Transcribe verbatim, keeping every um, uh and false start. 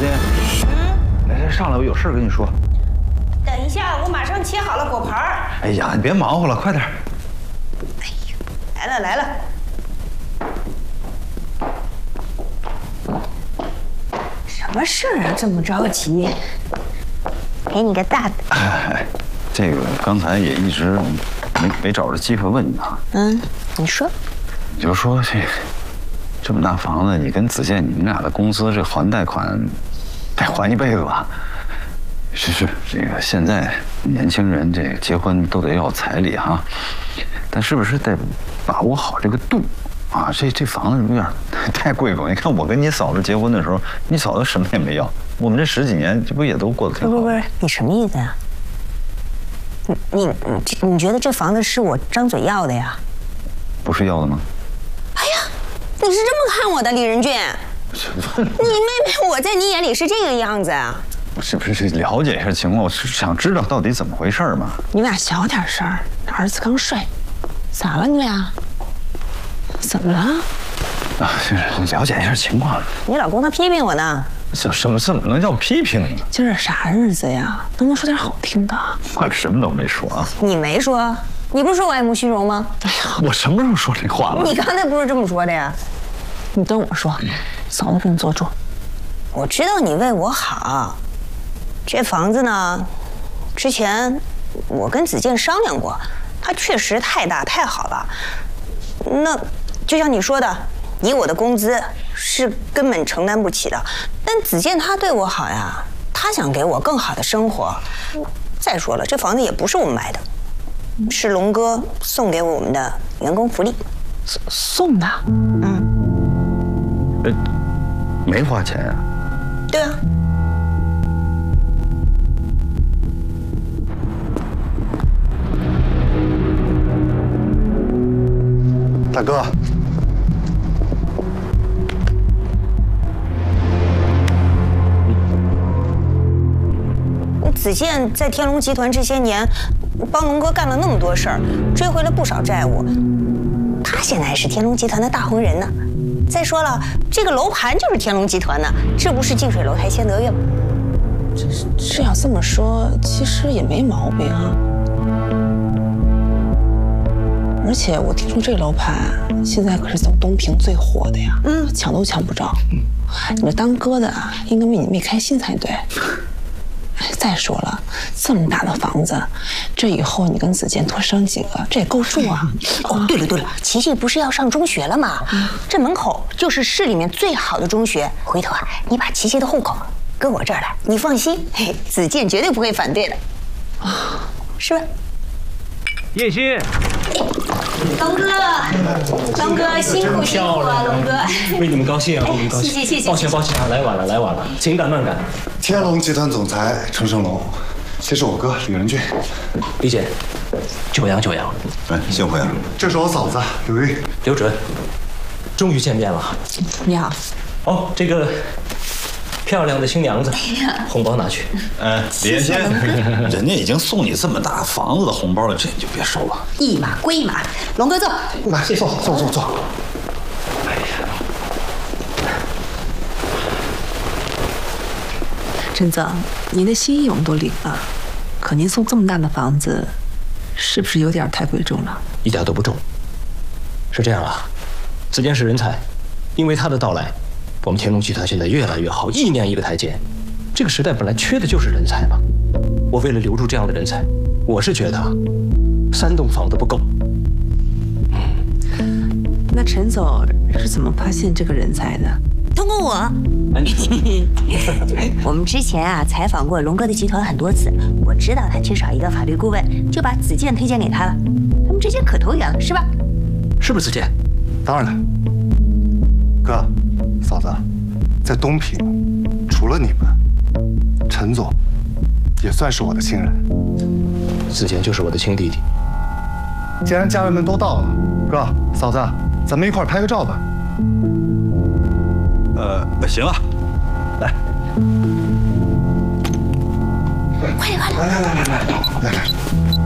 欣，嗯，来来，上来，我有事跟你说。 等一下，我马上切好了果盘儿。 哎呀，你别忙活了，快点。 哎呦，来了来了。什么事儿啊？这么着急？给你个大的。 哎，这个刚才也一直没没找着机会问你啊。 嗯，你说。 你就说这这么大房子，你跟子健你们俩的工资这还贷款，得还一辈子吧？是是，这个现在年轻人这结婚都得要彩礼哈，但是不是得把握好这个度啊？这这房子有点太贵了。你看我跟你嫂子结婚的时候，你嫂子什么也没要，我们这十几年这不也都过得挺好？ 不不不，你什么意思呀？你你你你觉得这房子是我张嘴要的呀？ 不是要的吗？ 哎呀，你是这么看我的，李仁俊？你妹妹我在你眼里是这个样子啊？ 是不是了解一下情况？我是想知道到底怎么回事嘛。 你们俩小点声，儿子刚睡，咋了你俩？怎么了？ 啊，就是了解一下情况。 你老公他批评我呢。 什什么怎么能叫批评呢？ 今儿啥日子呀？能不能说点好听的？ 我什么都没说啊。 你没说？你不是说我爱慕虚荣吗？ 哎呀，我什么时候说这话了？ 你刚才不是这么说的呀？你跟我说，嫂子给你做主。我知道你为我好。这房子呢，之前我跟子健商量过，它确实太大太好了。那就像你说的，以我的工资是根本承担不起的。但子健他对我好呀，他想给我更好的生活。再说了，这房子也不是我们买的，是龙哥送给我们的员工福利。 送的？ 嗯。 呃，没花钱啊？ 对啊。 大哥， 子健在天龙集团这些年，帮龙哥干了那么多事儿，追回了不少债务。他现在是天龙集团的大红人呢。再说了，这个楼盘就是天龙集团的，这不是近水楼台先得月吗？ 这这要这么说，其实也没毛病啊。而且我听说这楼盘现在可是走东平最火的呀，嗯，抢都抢不着。嗯，你这当哥的应该为你妹开心才对。哎，再说了，这么大的房子，这以后你跟子健多生几个，这也够住啊。 哦，对了对了，琪琪不是要上中学了吗？嗯、这门口就是市里面最好的中学。回头啊，你把琪琪的户口搁我这儿来，你放心，嘿，子健绝对不会反对的，啊，是吧？ 叶欣。 龙哥，龙哥辛苦辛苦啊，龙哥， 为你们高兴啊，为你们高兴。 谢谢谢谢。 抱歉抱歉啊，来晚了来晚了，请赶慢赶。 天龙集团总裁程胜龙，这是我哥李仁俊。 李姐，久仰久仰。 哎，幸会啊。 这是我嫂子刘玉。 刘准，终于见面了。 你好。 哦，这个漂亮的新娘子，红包拿去。 哎，李彦先，人家已经送你这么大房子的红包了，这你就别收了。 一码归一码，龙哥坐， 来，坐坐坐坐。 哎呀，陈总，您的心意我们都领了，可您送这么大的房子，是不是有点太贵重了？ 一点都不重。是这样啊，子健是人才，因为他的到来，我们天龙集团现在越来越好，一年一个台阶。这个时代本来缺的就是人才嘛。我为了留住这样的人才，我是觉得三栋房子不够。 嗯，那陈总是怎么发现这个人才的？ 通过我。我们之前啊采访过龙哥的集团很多次，我知道他缺少一个法律顾问，就把子健推荐给他了，他们之间可投缘了，是吧？ 是不是子健？ 当然了，哥，嫂子，在东平，除了你们，陈总也算是我的亲人。 子健就是我的亲弟弟。 既然家人们都到了，哥，嫂子，咱们一块儿拍个照吧。 呃，行啊，来， 快点快点， 来来来来来来来。